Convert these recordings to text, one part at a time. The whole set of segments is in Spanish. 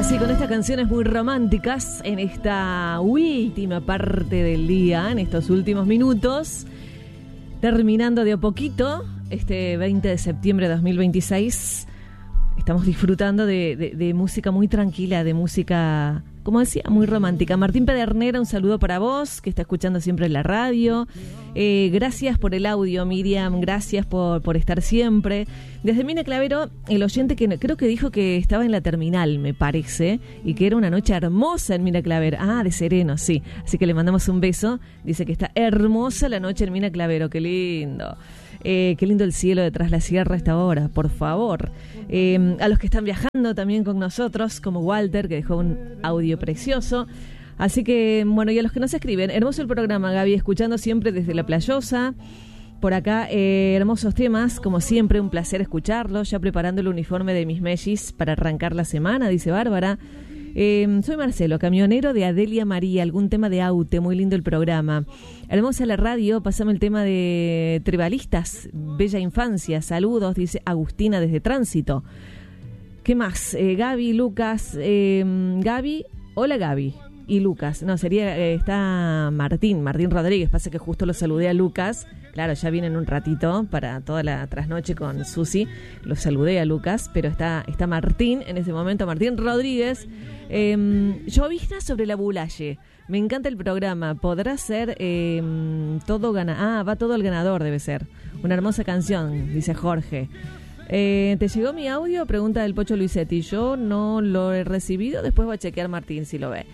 Así, con estas canciones muy románticas, en esta última parte del día, en estos últimos minutos, terminando de a poquito, este 20 de septiembre de 2026, estamos disfrutando de música muy tranquila, de música, como decía, muy romántica. Martín Pedernera, un saludo para vos, que está escuchando siempre en la radio. Gracias por el audio, Miriam, gracias por estar siempre. Desde Mina Clavero, el oyente que creo que dijo que estaba en la terminal, me parece, y que era una noche hermosa en Mina Clavero. Ah, de sereno, sí. Así que le mandamos un beso. Dice que está hermosa la noche en Mina Clavero, qué lindo. Qué lindo el cielo detrás de la sierra a esta hora, por favor. A los que están viajando también con nosotros, como Walter, que dejó un audio precioso. Así que, bueno, y a los que nos escriben, hermoso el programa, Gaby, escuchando siempre desde La Playosa. Por acá, hermosos temas, como siempre, un placer escucharlos, ya preparando el uniforme de mis mellis para arrancar la semana, dice Bárbara. Soy Marcelo, camionero de Adelia María, algún tema de Aute, muy lindo el programa. Hermosa la radio, pasame el tema de Tribalistas, bella infancia, saludos, dice Agustina desde Tránsito. ¿Qué más? Gaby, Lucas, Gaby, hola Gaby y Lucas, no, sería, está Martín Rodríguez, pasa que justo lo saludé a Lucas, claro, ya viene en un ratito para toda la trasnoche con Susi, lo saludé a Lucas, pero está Martín en ese momento, Martín Rodríguez. Llovizna sobre la Bulaye, me encanta el programa, podrá ser todo va todo el ganador, debe ser, una hermosa canción, dice Jorge. ¿Te llegó mi audio? Pregunta del Pocho Luisetti. Yo no lo he recibido, después va a chequear Martín si lo ve.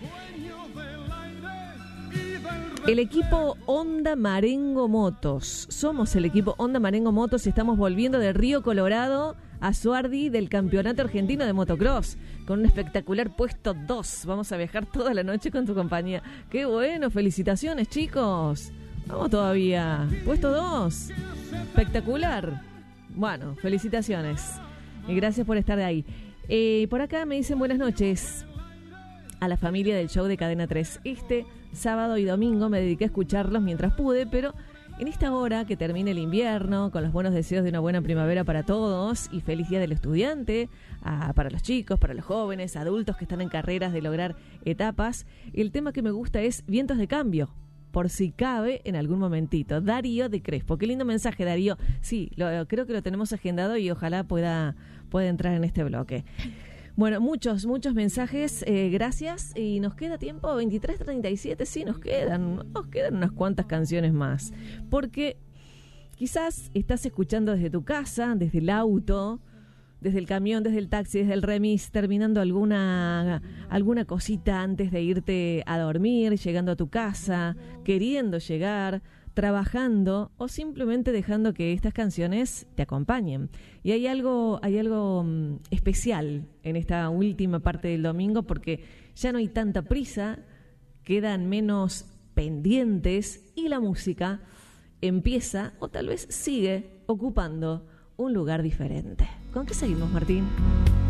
El equipo Honda Marengo Motos. Somos el equipo Honda Marengo Motos. Estamos volviendo de Río Colorado a Suardi del Campeonato Argentino de Motocross con un espectacular puesto 2. Vamos a viajar toda la noche con tu compañía. ¡Qué bueno! ¡Felicitaciones, chicos! Vamos todavía. Puesto 2. Espectacular. Bueno, felicitaciones. Y gracias por estar ahí. Por acá me dicen buenas noches a la familia del show de Cadena 3. Este sábado y domingo me dediqué a escucharlos mientras pude, pero en esta hora que termine el invierno, con los buenos deseos de una buena primavera para todos y feliz día del estudiante, para los chicos, para los jóvenes, adultos que están en carreras de lograr etapas, el tema que me gusta es Vientos de Cambio, por si cabe en algún momentito. Darío de Crespo, qué lindo mensaje, Darío. Sí, creo que lo tenemos agendado y ojalá pueda entrar en este bloque. Bueno, muchos mensajes, gracias. Y nos queda tiempo, 23:37, sí, nos quedan unas cuantas canciones más. Porque quizás estás escuchando desde tu casa, desde el auto, desde el camión, desde el taxi, desde el remis, terminando alguna cosita antes de irte a dormir, llegando a tu casa, queriendo llegar, trabajando o simplemente dejando que estas canciones te acompañen. Y hay algo especial en esta última parte del domingo porque ya no hay tanta prisa, quedan menos pendientes y la música empieza o tal vez sigue ocupando un lugar diferente. ¿Con qué seguimos, Martín?